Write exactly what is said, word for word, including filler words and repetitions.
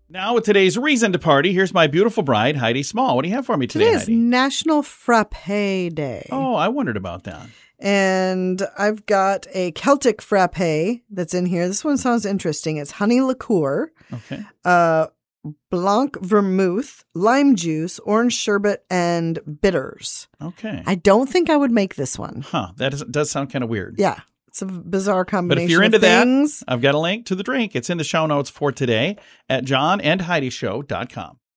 Now with today's reason to party, here's my beautiful bride, Heidi Small. What do you have for me today, Today is Heidi? National Frappe Day. Oh, I wondered about that. And I've got a Celtic frappe that's in here. This one sounds interesting. It's honey liqueur, Okay. uh, blanc vermouth, lime juice, orange sherbet, and bitters. Okay. I don't think I would make this one. Huh. That is, does sound kind of weird. Yeah. It's a bizarre combination But if you're into of things. that, I've got a link to the drink. It's in the show notes for today at john and heidi show dot com.